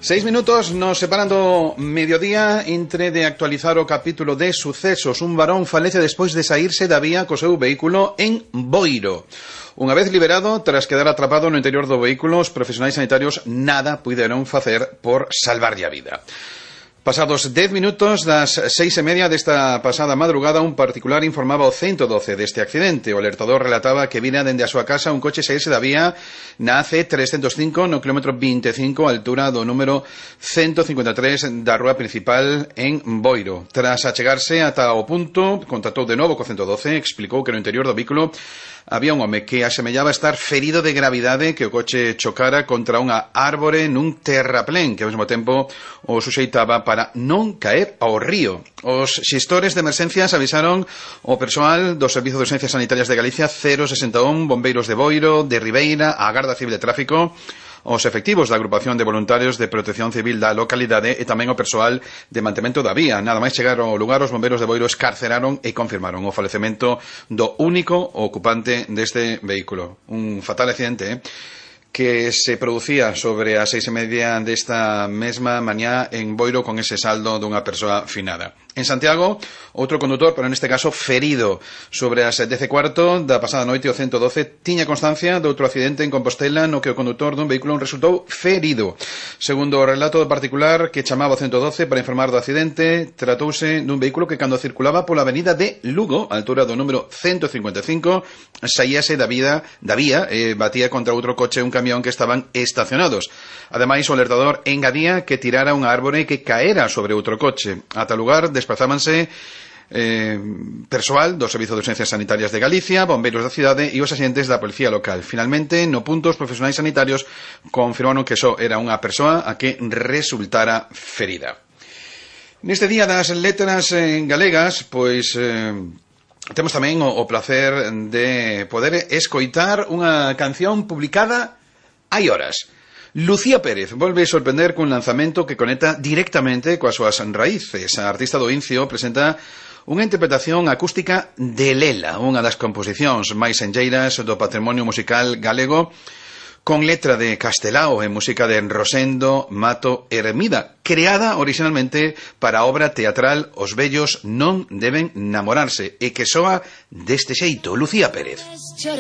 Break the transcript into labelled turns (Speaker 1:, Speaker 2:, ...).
Speaker 1: 6 minutos nos separan do mediodía entre de actualizar o capítulo de sucesos. Un varón falece despois de saírse da vía co seu vehículo en Boiro. Unha vez liberado, tras quedar atrapado no interior do vehículo, os profesionais sanitarios nada puideron facer por salvarlle a vida. Pasados 10 minutos das 6:30 desta pasada madrugada, un particular informaba ao 112 deste accidente. O alertador relataba que vira dende a súa casa un coche saírse da vía na AC305 no kilómetro 25, a altura do número 153 da rúa principal en Boiro. Tras achegarse ata o punto, contactou de novo co 112 e explicou que no interior do vehículo había un home que asemellaba estar ferido de gravidade, que o coche chocara contra unha árbore nun terraplén que ao mesmo tempo o suxeitaba para non caer ao río. Os xestores de emerxencias avisaron o persoal do Servizo de Urxencias Sanitarias de Galicia, 061, bombeiros de Boiro, de Ribeira, a Garda Civil de Tráfico, os efectivos da Agrupación de Voluntarios de Protección Civil da localidade e tamén o persoal de mantemento da vía. Nada máis chegar ao lugar, os bombeiros de Boiro escarceraron e confirmaron o falecemento do único ocupante deste vehículo. Un fatal accidente, que se producía sobre as 6:30 desta mesma mañá en Boiro, con ese saldo dunha persoa finada. En Santiago, outro condutor, pero neste caso ferido. Sobre as 10:15 da pasada noite, o 112 tiña constancia de outro accidente en Compostela no que o condutor dun vehículo resultou ferido. Segundo o relato do particular que chamaba o 112 para informar do accidente, tratouse dun vehículo que cando circulaba pola avenida de Lugo, a altura do número 155, saíase da vía e batía contra outro coche e un camión que estaban estacionados. Ademais, o alertador engadía que tirara unha árbore que caera sobre outro coche. Ata lugar desplazábanse persoal do Servizo de Urxencias Sanitarias de Galicia, bombeiros da cidade e os axentes da policía local. Finalmente, no punto, os profesionais sanitarios confirmaron que só era unha persoa a que resultara ferida. Neste día das letras galegas, pois temos tamén o placer de poder escoitar unha canción publicada hai horas. Lucía Pérez volve sorprender cun lanzamento que conecta directamente coas súas raíces. A artista do Incio presenta unha interpretación acústica de Lela, unha das composicións máis enlleiras do patrimonio musical galego, con letra de Castelao e música de Rosendo Mato Hermida, creada originalmente para a obra teatral Os vellos non deben namorarse, e que soa deste xeito. Lucía Pérez.